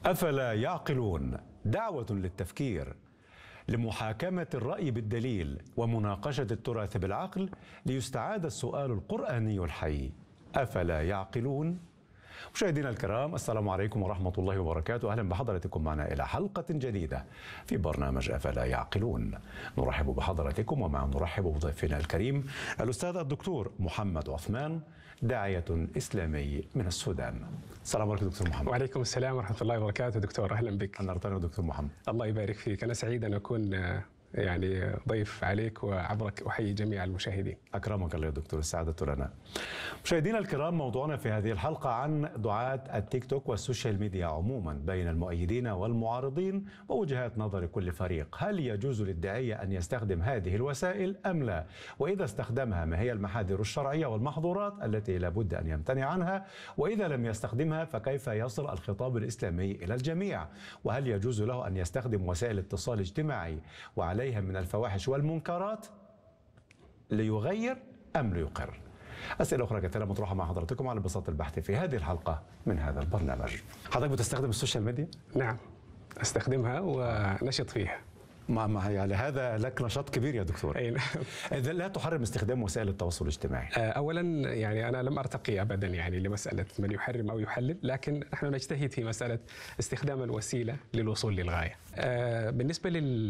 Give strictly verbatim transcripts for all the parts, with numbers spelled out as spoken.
أفلا يعقلون؟ دعوة للتفكير، لمحاكمة الرأي بالدليل ومناقشة التراث بالعقل، ليستعاد السؤال القرآني الحي: أفلا يعقلون؟ مشاهدينا الكرام، السلام عليكم ورحمة الله وبركاته. أهلا بحضراتكم معنا إلى حلقة جديدة في برنامج أفلا يعقلون. نرحب بحضراتكم ومع نرحب بضيفنا الكريم الأستاذ الدكتور محمد عثمان، داعية إسلامي من السودان. السلام عليكم دكتور محمد. وعليكم السلام ورحمة الله وبركاته. دكتور أهلا بك. نورتنا دكتور محمد. الله يبارك فيك، أنا سعيد أن أكون يعني ضيف عليك وعبرك أحيي جميع المشاهدين. أكرمك الله يا دكتور، السعادة لنا. مشاهدينا الكرام، موضوعنا في هذه الحلقة عن دعاة التيك توك والسوشيال ميديا عموما بين المؤيدين والمعارضين ووجهات نظر كل فريق. هل يجوز للداعية أن يستخدم هذه الوسائل أم لا؟ وإذا استخدمها، ما هي المحاذير الشرعية والمحظورات التي لا بد أن يمتنع عنها؟ وإذا لم يستخدمها فكيف يصل الخطاب الإسلامي إلى الجميع؟ وهل يجوز له أن يستخدم وسائل الاتصال الاجتماعي وعليه من الفواحش والمنكرات ليغير أم ليقر؟ أسئلة أخرى كثيرة مطروحة مع حضراتكم على بساط البحث في هذه الحلقة من هذا البرنامج. حضرتك بتستخدم السوشيال ميديا؟ نعم، أستخدمها ونشط فيها. مع مع يعني هذا لك نشاط كبير يا دكتور. أي نعم. إذا لا تحرم استخدام وسائل التواصل الاجتماعي؟ أولا يعني أنا لم أرتقي أبدا يعني لمسألة من يحرم أو يحلل، لكن نحن نجتهد في مسألة استخدام الوسيلة للوصول للغاية. بالنسبة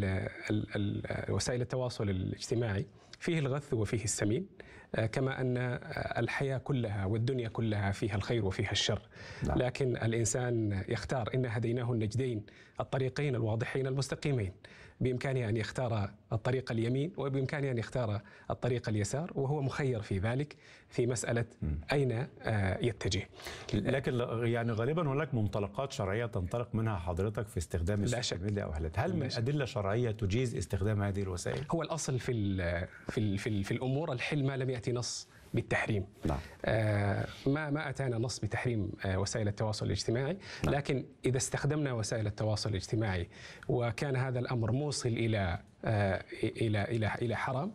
لوسائل التواصل الاجتماعي، فيه الغث وفيه السمين، كما أن الحياة كلها والدنيا كلها فيها الخير وفيها الشر. نعم. لكن الإنسان يختار، إن هديناه النجدين الطريقين الواضحين المستقيمين، بإمكانه أن يختار الطريق اليمين وبإمكانه أن يختار الطريق اليسار، وهو مخير في ذلك في مسألة أين يتجه. لكن يعني غالبا هناك منطلقات شرعية تنطلق منها حضرتك في استخدام السوشيال ميديا أو هل هل من أدلة شرعية تجيز استخدام هذه الوسائل؟ هو الأصل في ال في ال في, ال في الأمور الحل ما لم يأتي نص بالتحريم. نعم. آه ما ما أتانا نص بتحريم آه وسائل التواصل الاجتماعي. نعم. لكن إذا استخدمنا وسائل التواصل الاجتماعي وكان هذا الأمر موصل إلى آه إلى إلى إلى حرام،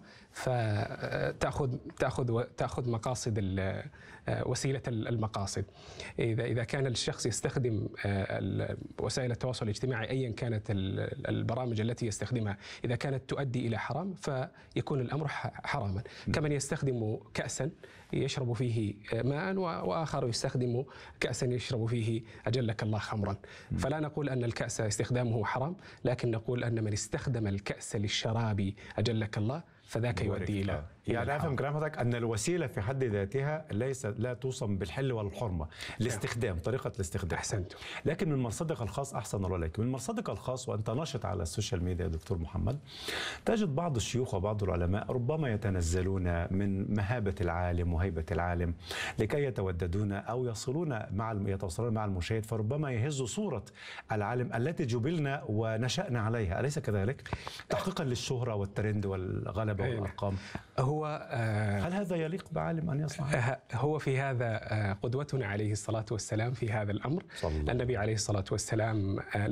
فتأخذ تأخذ تأخذ مقاصد وسيلة المقاصد. إذا إذا كان الشخص يستخدم آه وسائل التواصل الاجتماعي أيا كانت البرامج التي يستخدمها، إذا كانت تؤدي إلى حرام فيكون الأمر حراما. كمن يستخدم كأسا يشرب فيه ماء وآخر يستخدم كأسا يشرب فيه أجلك الله خمرا. فلا نقول أن الكأس استخدامه حرام، لكن نقول أن من استخدم الكأس للشراب أجلك الله فذاك يؤدي إلى يعني أفهم كلام حضرتك أن الوسيلة في حد ذاتها ليس لا توصم بالحل والحرمة، الاستخدام، طريقة الاستخدام. أحسنت. لكن من مرصدك الخاص، أحسن الله عليك، من مرصدك الخاص وأنت ناشط على السوشيال ميديا يا دكتور محمد، تجد بعض الشيوخ وبعض العلماء ربما يتنزلون من مهابة العالم وهيبة العالم لكي يتوددون أو يصلون مع يتواصلون مع المشاهد، فربما يهزوا صورة العالم التي جبلنا ونشأنا عليها، أليس كذلك؟ تحقيقا للشهرة والترند والغلبة والأرقام. هو آه هل هذا يليق بعالم أن يصنع؟ آه هو في هذا آه قدوتنا عليه الصلاة والسلام في هذا الأمر. النبي عليه الصلاة والسلام آه